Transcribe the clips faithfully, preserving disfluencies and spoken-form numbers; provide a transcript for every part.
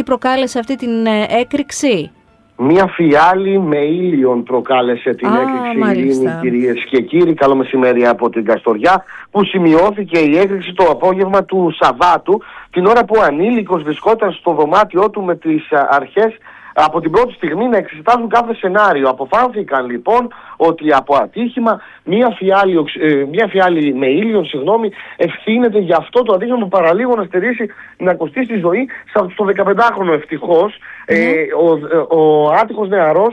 προκάλεσε αυτή την ε, έκρηξη? Μία φιάλη με ήλιον προκάλεσε την Α, έκρηξη, Ειρήνη, κυρίες και κύριοι. Καλό μεσημέρι από την Καστοριά, που σημειώθηκε η έκρηξη το απόγευμα του Σαββάτου, την ώρα που ο ανήλικος βρισκόταν στο δωμάτιό του με τις αρχές από την πρώτη στιγμή να εξετάζουν κάθε σενάριο. Αποφάνθηκαν λοιπόν ότι από ατύχημα μία φιάλη, μία φιάλη με ήλιον συγγνώμη, ευθύνεται για αυτό το ατύχημα που παραλίγο να στερήσει, να κοστίσει τη ζωή στο δεκαπεντάχρονο ευτυχώς. Mm-hmm. Ε, ο, ο άτυχος νεαρός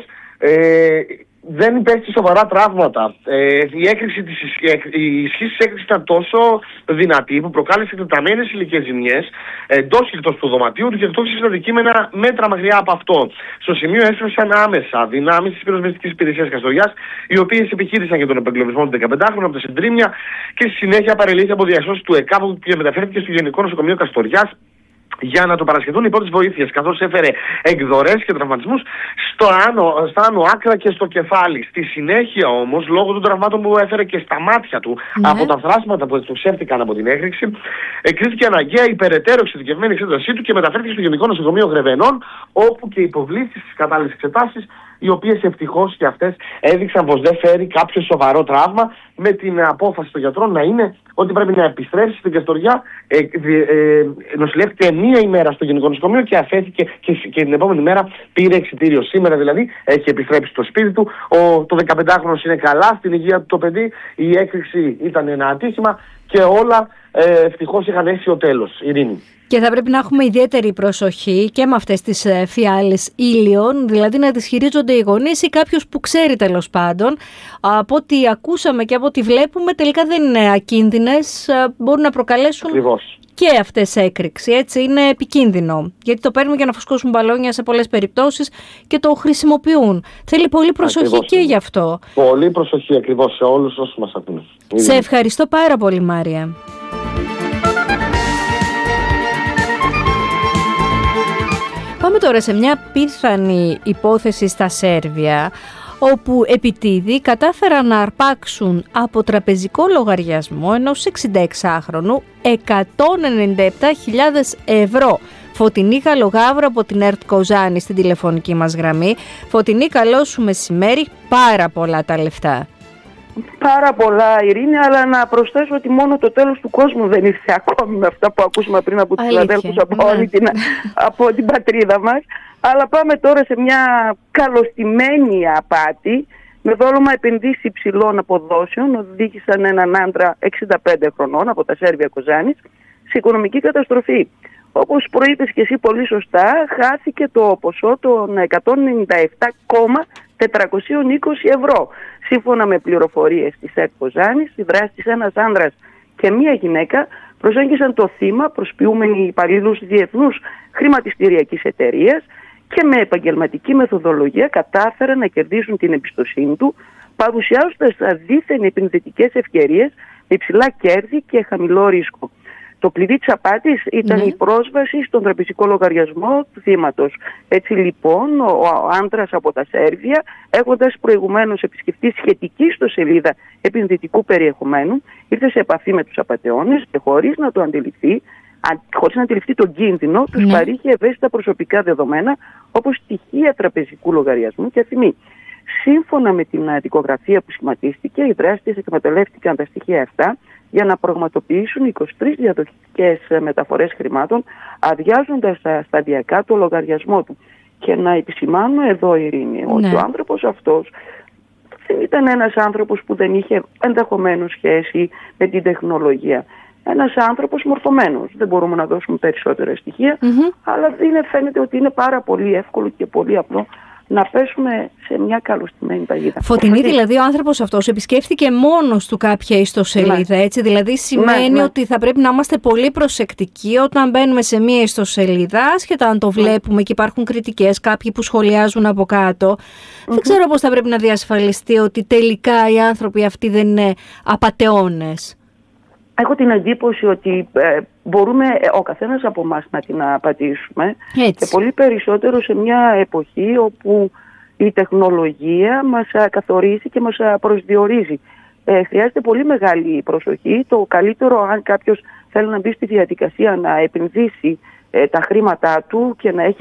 ε, δεν υπέστη σοβαρά τραύματα. Ε, η έκρηξη της, η ισχύ της έκρηξης ήταν τόσο δυνατή που προκάλεσε εκτεταμένες ηλικές ζημιές εντός και εκτός του δωματίου του και εκτός τα αντικείμενα μέτρα μακριά από αυτό. Στο σημείο έστρεψαν άμεσα δυνάμεις της πυροσβεστικής υπηρεσίας Καστοριάς, οι οποίες επιχείρησαν για τον επεγκλωβισμό του δεκαπεντάχρονου από τα συντρίμμια και στη συνέχεια παρελήφθη από διασώσεις του ΕΚΑΒ και μεταφέρθηκε στο Γενικό Νοσοκομείο Καστοριάς για να το παρασχεθούν οι πρώτες βοήθειες, καθώς έφερε εκδορές και τραυματισμούς στο άνω, στα άνω άκρα και στο κεφάλι. Στη συνέχεια όμως, λόγω των τραυμάτων που έφερε και στα μάτια του, ναι, από τα θράσματα που εξωθεύτηκαν από την έκρηξη, εκρίθηκε αναγκαία η περαιτέρω εξειδικευμένη εξέτασή του και μεταφέρθηκε στο Γενικό Νοσοκομείο Γρεβενών, όπου και υποβλήθη στις κατάλληλες εξετάσεις, οι οποίες ευτυχώς και αυτές έδειξαν πως δεν φέρει κάποιο σοβαρό τραύμα, με την απόφαση των γιατρών να είναι ότι πρέπει να επιστρέψει στην Καστοριά. Ε, ε, νοσηλεύτηκε μία ημέρα στο Γενικό Νοσοκομείο και αφέθηκε και, και την επόμενη μέρα πήρε εξιτήριο. Σήμερα δηλαδή έχει επιστρέψει στο σπίτι του. Ο, το δεκαπεντάχρονος είναι καλά στην υγεία του το παιδί. Η έκρηξη ήταν ένα ατύχημα και όλα ε, ευτυχώς είχαν αίσιο τέλος. Ειρήνη. Και θα πρέπει να έχουμε ιδιαίτερη προσοχή και με αυτές τις ε, φιάλες ήλιων, δηλαδή να τις χειρίζονται οι γονείς ή κάποιος που ξέρει τέλος πάντων. Από ό,τι ακούσαμε και από ό,τι βλέπουμε, τελικά δεν είναι ακίνδυνες, μπορούν να προκαλέσουν Ακριβώς. και αυτές έκρηξη. Έτσι είναι επικίνδυνο, γιατί το παίρνουν για να φουσκώσουν μπαλόνια σε πολλές περιπτώσεις και το χρησιμοποιούν. Θέλει πολύ προσοχή ακριβώς. και γι' αυτό. Πολύ προσοχή ακριβώς σε όλους όσους μας ακούν. Σε ευχαριστώ πάρα πολύ, Μάρια. Πάμε τώρα σε μια πιθανή υπόθεση στα Σέρβια, όπου επιτίδη κατάφεραν να αρπάξουν από τραπεζικό λογαριασμό ενός εξηνταεξάχρονου εκατόν ενενήντα επτά χιλιάδες ευρώ. Φωτεινή, καλογάβρο από την ΕΡΤ Κοζάνη στην τηλεφωνική μας γραμμή. Φωτεινή, καλό σου μεσημέρι, πάρα πολλά τα λεφτά. Πάρα πολλά, Ειρήνη, αλλά να προσθέσω ότι μόνο το τέλος του κόσμου δεν ήρθε ακόμη με αυτά που ακούσαμε πριν από τους συναδέλφους από, ναι. την, από την πατρίδα μας. Αλλά πάμε τώρα σε μια καλοστημένη απάτη με δόλωμα επενδύσει υψηλών αποδόσεων. Οδήγησαν έναν άντρα εξήντα πέντε χρονών από τα Σέρβια Κοζάνης σε οικονομική καταστροφή. Όπως προείπες και εσύ πολύ σωστά, χάθηκε το ποσό των εκατόν ενενήντα επτά χιλιάδες τετρακόσια είκοσι ευρώ. Σύμφωνα με πληροφορίες της ΕΡΤ Κοζάνης, οι δράστες, ένας άνδρας και μία γυναίκα, προσέγγισαν το θύμα προσποιούμενοι υπαλλήλους διεθνούς χρηματιστηριακής εταιρείας και με επαγγελματική μεθοδολογία κατάφεραν να κερδίσουν την εμπιστοσύνη του, παρουσιάζοντας δίθεν επενδυτικές ευκαιρίες με υψηλά κέρδη και χαμηλό ρίσκο. Το κλειδί της απάτης ήταν ναι. η πρόσβαση στον τραπεζικό λογαριασμό του θύματος. Έτσι λοιπόν ο άντρας από τα Σέρβια, έχοντας προηγουμένως επισκεφτεί σχετική ιστοσελίδα επενδυτικού περιεχομένου, ήρθε σε επαφή με τους απατεώνες και χωρίς να το αντιληφθεί, χωρίς να αντιληφθεί τον κίνδυνο, τους ναι. παρήχε ευαίσθητα προσωπικά δεδομένα όπως στοιχεία τραπεζικού λογαριασμού και θυμή. Σύμφωνα με την δικογραφία που σχηματίστηκε, οι δράστες εκμεταλλεύτηκαν τα στοιχεία αυτά για να πραγματοποιήσουν είκοσι τρεις διαδοχικές μεταφορές χρημάτων, αδειάζοντας σταδιακά το λογαριασμό του. Και να επισημάνω εδώ, Ειρήνη, ναι. ότι ο άνθρωπος αυτός δεν ήταν ένας άνθρωπος που δεν είχε ενδεχομένως σχέση με την τεχνολογία. Ένας άνθρωπος μορφωμένος. Δεν μπορούμε να δώσουμε περισσότερα στοιχεία, mm-hmm. αλλά είναι, φαίνεται ότι είναι πάρα πολύ εύκολο και πολύ απλό να πέσουμε σε μια καλωστημένη παγίδα. Φωτεινή, δηλαδή ο άνθρωπος αυτός επισκέφθηκε μόνος του κάποια ιστοσελίδα, ναι. έτσι, δηλαδή σημαίνει ναι, ναι. ότι θα πρέπει να είμαστε πολύ προσεκτικοί όταν μπαίνουμε σε μια ιστοσελίδα, άσχετα αν το βλέπουμε ναι. και υπάρχουν κριτικές, κάποιοι που σχολιάζουν από κάτω. Mm-hmm. Δεν ξέρω πώς θα πρέπει να διασφαλιστεί ότι τελικά οι άνθρωποι αυτοί δεν είναι απατεώνες. Έχω την εντύπωση ότι ε, μπορούμε ο καθένας από εμάς να την απατήσουμε έτσι. Και πολύ περισσότερο σε μια εποχή όπου η τεχνολογία μας καθορίζει και μας προσδιορίζει. Ε, χρειάζεται πολύ μεγάλη προσοχή. Το καλύτερο, αν κάποιος θέλει να μπει στη διαδικασία να επενδύσει ε, τα χρήματά του και να έχει